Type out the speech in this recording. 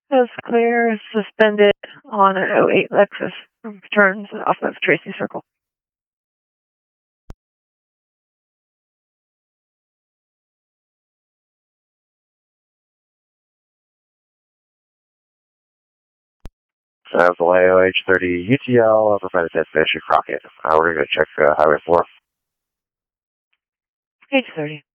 Is clear, suspended on an '08 Lexus. Returns off of Tracy Circle. Delay OH30 UTL, provided destination Crockett. We're going to check Highway 4. Page 30.